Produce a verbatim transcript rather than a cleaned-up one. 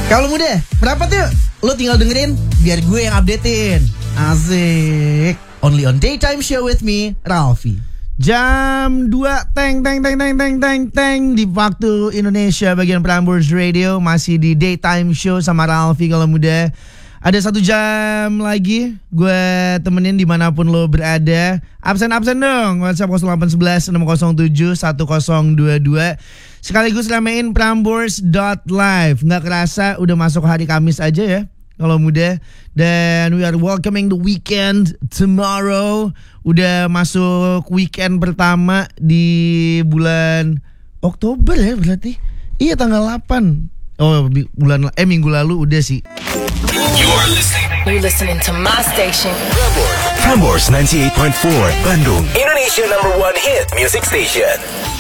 Kalau muda, berapa tuh? Lo tinggal dengerin, biar gue yang updatein. Asik. Only on Daytime Show with me, Ralfi. Jam dua teng teng teng teng teng teng teng di waktu Indonesia bagian Prambors Radio, masih di Daytime Show sama Ralfi. Kalau muda, ada satu jam lagi gue temenin dimanapun lo berada. Absen-absen dong, WhatsApp nol delapan satu satu enam nol tujuh satu nol dua dua. Sekaligus ramein prambors dot live. Nggak kerasa udah masuk hari Kamis aja ya kalau muda. Dan we are welcoming the weekend tomorrow. Udah masuk weekend pertama di bulan Oktober ya berarti. Iya tanggal delapan. Oh bulan eh minggu lalu udah sih. You're listening. You're listening to my station. Prambors ninety-eight point four Bandung, Indonesia number one hit music station.